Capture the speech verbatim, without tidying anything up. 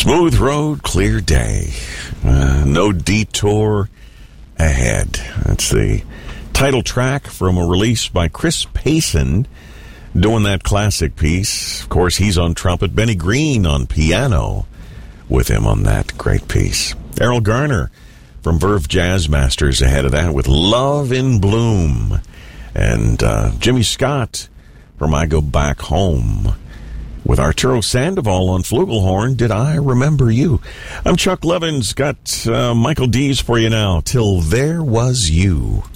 Smooth road, clear day. Uh, no detour ahead. That's the title track from a release by Chris Payson, doing that classic piece. Of course, he's on trumpet. Benny Green on piano with him on that great piece. Errol Garner from Verve Jazz Masters ahead of that with Love in Bloom. And uh, Jimmy Scott from I Go Back Home with Arturo Sandoval on flugelhorn, Did I Remember You? I'm Chuck Levins, got uh, Michael Dees for you now, Till There Was You.